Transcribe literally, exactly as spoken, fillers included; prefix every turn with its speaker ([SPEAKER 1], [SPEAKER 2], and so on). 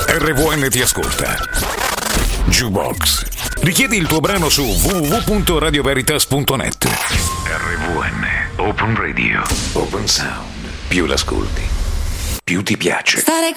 [SPEAKER 1] R V N ti ascolta. Jukebox. Richiedi il tuo brano su w w w punto radio veritas punto net. R V N Open Radio. Open Sound. Più l'ascolti, più ti piace.
[SPEAKER 2] Stare